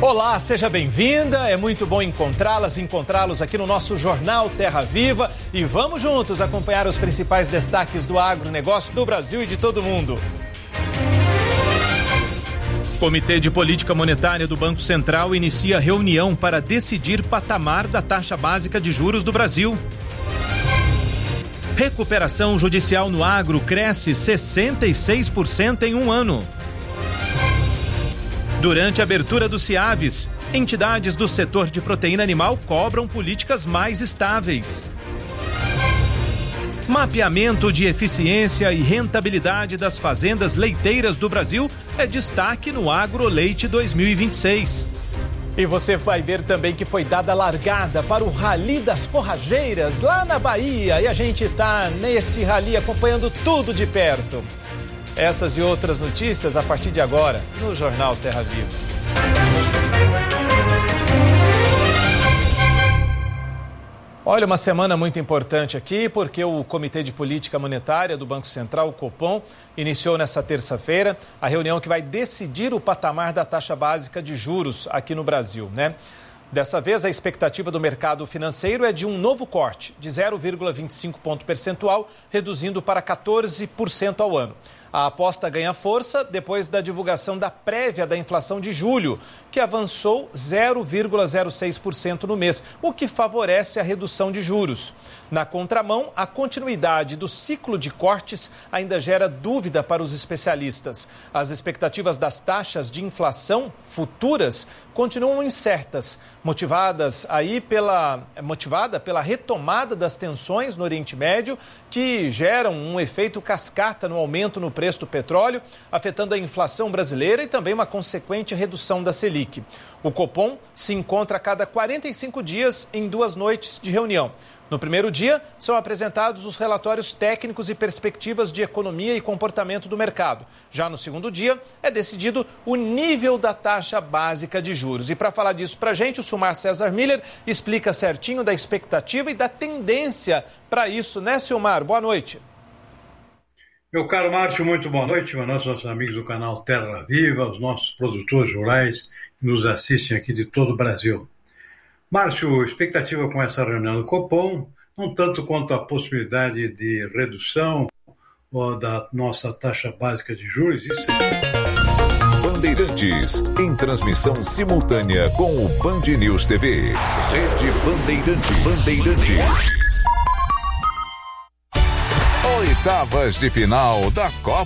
Olá, seja bem-vinda, é muito bom encontrá-los aqui no nosso Jornal Terra Viva e vamos juntos acompanhar os principais destaques do agronegócio do Brasil e de todo o mundo. Comitê de Política Monetária do Banco Central inicia reunião para decidir patamar da taxa básica de juros do Brasil. Recuperação judicial no agro cresce 66% em um ano. Durante a abertura do CIAVES, entidades do setor de proteína animal cobram políticas mais estáveis. Mapeamento de eficiência e rentabilidade das fazendas leiteiras do Brasil é destaque no AgroLeite 2026. E você vai ver também que foi dada a largada para o Rally das Forrageiras lá na Bahia. E a gente está nesse rally acompanhando tudo de perto. Essas e outras notícias a partir de agora no Jornal Terra Viva. Olha, uma semana muito importante aqui, porque o Comitê de Política Monetária do Banco Central, o Copom, iniciou nessa terça-feira a reunião que vai decidir o patamar da taxa básica de juros aqui no Brasil, né? Dessa vez, a expectativa do mercado financeiro é de um novo corte de 0,25 ponto percentual, reduzindo para 14% ao ano. A aposta ganha força depois da divulgação da prévia da inflação de julho, que avançou 0,06% no mês, o que favorece a redução de juros. Na contramão, a continuidade do ciclo de cortes ainda gera dúvida para os especialistas. As expectativas das taxas de inflação futuras continuam incertas, motivada pela retomada das tensões no Oriente Médio, que geram um efeito cascata no aumento no preço do petróleo, afetando a inflação brasileira e também uma consequente redução da Selic. O Copom se encontra a cada 45 dias em 2 noites de reunião. No primeiro dia, são apresentados os relatórios técnicos e perspectivas de economia e comportamento do mercado. Já no segundo dia, é decidido o nível da taxa básica de juros. E para falar disso para a gente, o Silmar César Miller explica certinho da expectativa e da tendência para isso, né, Silmar? Boa noite. Meu caro Márcio, muito boa noite. Boa noite aos nossos amigos do canal Terra Viva, aos nossos produtores rurais que nos assistem aqui de todo o Brasil. Márcio, expectativa com essa reunião do Copom, não tanto quanto a possibilidade de redução ou da nossa taxa básica de juros. Isso Bandeirantes, em transmissão simultânea com o Band News TV. Rede Bandeirantes. Oitavas de final da Copa